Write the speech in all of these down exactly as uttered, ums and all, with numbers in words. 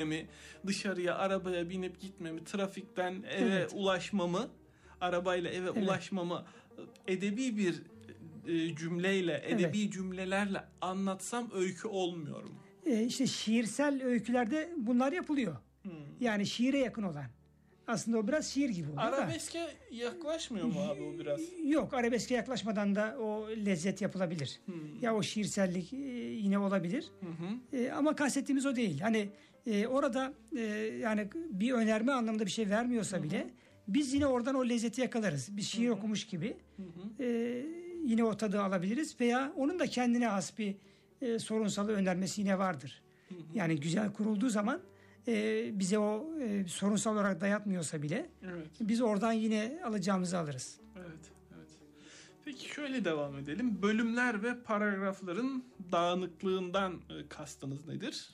gitmemi, dışarıya arabaya binip gitmemi, trafikten eve Evet. ulaşmamı, arabayla eve Evet. ulaşmamı edebi bir e, cümleyle, edebi Evet. cümlelerle anlatsam öykü olmuyor mu? E, işte şiirsel öykülerde bunlar yapılıyor. Hmm. Yani şiire yakın olan. Aslında o biraz şiir gibi oluyor da. Arabeske yaklaşmıyor mu abi o biraz? Yok, arabeske yaklaşmadan da o lezzet yapılabilir. Hmm. Ya o şiirsellik e, yine olabilir. Hı hı. E, ama kastettiğimiz o değil. Hani e, orada e, yani bir önerme anlamında bir şey vermiyorsa bile biz yine oradan o lezzeti yakalarız. Bir şiir okumuş gibi e, yine o tadı alabiliriz veya onun da kendine has bir e, sorunsalı önermesi yine vardır. Yani güzel kurulduğu zaman e, bize o e, sorunsal olarak dayatmıyorsa bile Evet. biz oradan yine alacağımızı alırız. Evet, evet. Peki şöyle devam edelim. Bölümler ve paragrafların dağınıklığından e, kastınız nedir?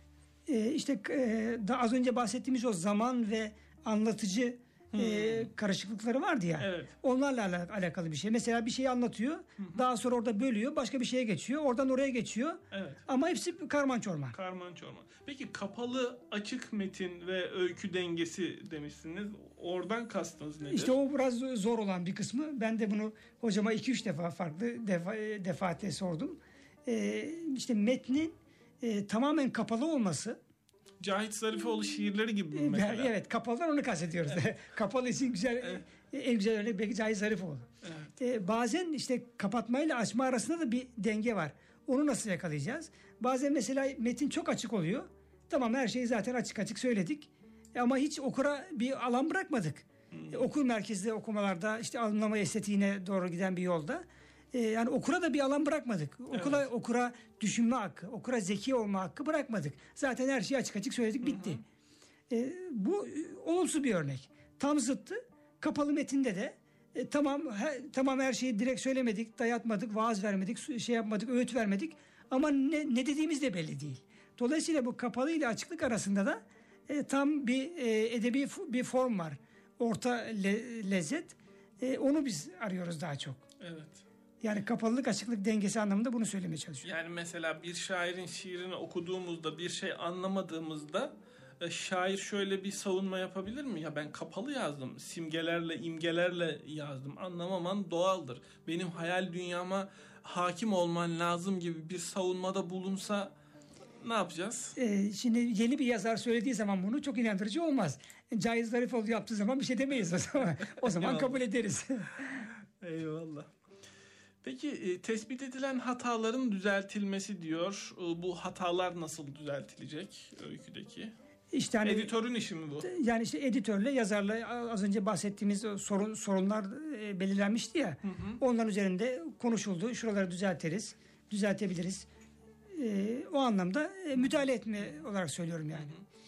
E, işte e, da az önce bahsettiğimiz o zaman ve anlatıcı e, karışıklıkları vardı ya. Evet. Onlarla ala- alakalı bir şey. Mesela bir şeyi anlatıyor. Daha sonra orada bölüyor. Başka bir şeye geçiyor. Oradan oraya geçiyor. Evet. Ama hepsi karman çorman. Karman çorman. Peki kapalı açık metin ve öykü dengesi demişsiniz. Oradan kastınız nedir? İşte o biraz zor olan bir kısmı. Ben de bunu hocama iki üç defa farklı defa, defaatle sordum. E, işte metnin e, tamamen kapalı olması. Cahit Zarifoğlu şiirleri gibi mi mesela? Evet, kapalıdan onu kastediyoruz. Evet. Kapalı için güzel, Evet. en güzel örnek belki Cahit Zarifoğlu. Evet. Ee, bazen işte kapatmayla açma arasında da bir denge var. Onu nasıl yakalayacağız? Bazen mesela metin çok açık oluyor. Tamam, her şeyi zaten açık açık söyledik. E, ama hiç okura bir alan bırakmadık. Hmm. E, okur merkezli okumalarda işte anlama estetiğine doğru giden bir yolda. E, yani okura da bir alan bırakmadık. Okula, Evet. Okura düşünme hakkı, okura zeki olma hakkı bırakmadık. Zaten her şeyi açık açık söyledik, bitti. E, bu e, olumsuz bir örnek. Tam zıttı. Kapalı metinde de e, tamam he, tamam her şeyi direkt söylemedik, dayatmadık, vaaz vermedik, su- şey yapmadık, öğüt vermedik. Ama ne, ne dediğimiz de belli değil. Dolayısıyla bu kapalı ile açıklık arasında da e, tam bir e, edebi f- bir form var. Orta le- lezzet. E, onu biz arıyoruz daha çok. Evet. Yani kapalılık açıklık dengesi anlamında bunu söylemeye çalışıyorum. Yani mesela bir şairin şiirini okuduğumuzda, bir şey anlamadığımızda e, şair şöyle bir savunma yapabilir mi? Ya ben kapalı yazdım, simgelerle, imgelerle yazdım. Anlamaman doğaldır. Benim hayal dünyama hakim olman lazım gibi bir savunmada bulunsa ne yapacağız? Ee, şimdi yeni bir yazar söylediği zaman bunu çok inandırıcı olmaz. Cahit Zarifoğlu yaptığı zaman bir şey demeyiz o zaman. O zaman Eyvallah. kabul ederiz. Eyvallah. Peki e, tespit edilen hataların düzeltilmesi diyor. E, bu hatalar nasıl düzeltilecek öyküdeki? İşte hani Editörün işi mi bu? yani işte editörle yazarla az önce bahsettiğimiz o sorun sorunlar e, belirlenmişti ya. Onların üzerinde konuşuldu. Şuraları düzeltiriz, düzeltebiliriz. E, o anlamda e, müdahale etme olarak söylüyorum yani.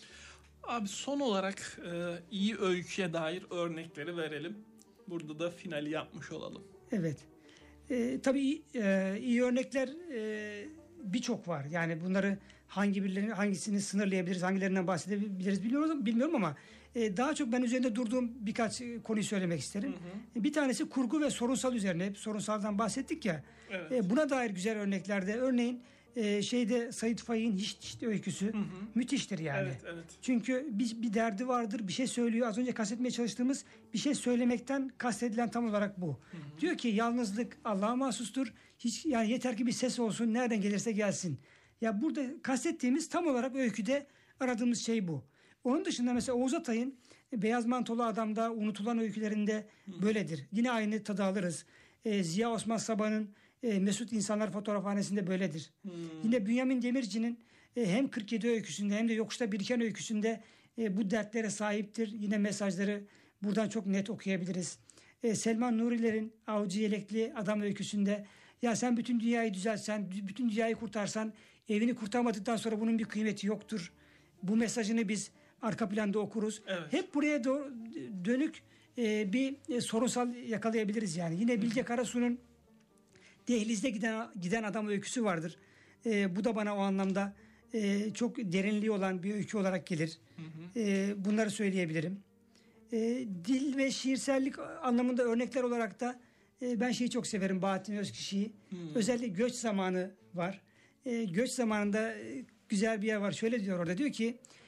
Abi son olarak e, iyi öyküye dair örnekleri verelim. Burada da finali yapmış olalım. Evet. E, tabii e, iyi örnekler e, birçok var. Yani bunları hangi birilerini, hangisini sınırlayabiliriz, hangilerinden bahsedebiliriz biliyoruz, bilmiyorum ama e, daha çok ben üzerinde durduğum birkaç e, konuyu söylemek isterim. Hı hı. Bir tanesi kurgu ve sorunsal üzerine. Hep sorunsaldan bahsettik ya. Evet. E, buna dair güzel örneklerde örneğin e, şeyde Sait Faik'in Hiç Hiç öyküsü hı hı. müthiştir yani. Evet, evet. Çünkü bir, bir derdi vardır, bir şey söylüyor. Az önce kastetmeye çalıştığımız bir şey söylemekten kastedilen tam olarak bu. Hı hı. Diyor ki yalnızlık Allah'a mahsustur. Hiç yani yeter ki bir ses olsun, nereden gelirse gelsin. Ya burada kastettiğimiz tam olarak öyküde aradığımız şey bu. Onun dışında mesela Oğuz Atay'ın Beyaz Mantolu Adam'da unutulan öykülerinde hı. böyledir. Yine aynı tadı alırız. Ee, Ziya Osman Sabah'ın e, Mesut İnsanlar Fotoğrafhanesi'nde böyledir. Hmm. Yine Bünyamin Demirci'nin e, hem kırk yedi öyküsünde hem de Yokuşta Biriken öyküsünde e, bu dertlere sahiptir. Yine mesajları buradan çok net okuyabiliriz. E, Selman Nuriler'in Avcı Yelekli Adam öyküsünde ya sen bütün dünyayı düzeltsen, bütün dünyayı kurtarsan evini kurtarmadıktan sonra bunun bir kıymeti yoktur. Bu mesajını biz arka planda okuruz. Evet. Hep buraya doğru dönük e, bir e, sorunsal yakalayabiliriz yani. Yine Bilge Karasu'nun Dehlizde giden giden adam öyküsü vardır. E, bu da bana o anlamda e, çok derinliği olan bir öykü olarak gelir. Hı hı. E, bunları söyleyebilirim. E, dil ve şiirsellik anlamında örnekler olarak da e, ben şeyi çok severim, Bahattin Özkişi'yi. Hı. Özellikle göç zamanı var. E, göç zamanında e, güzel bir yer var. Şöyle diyor orada, diyor ki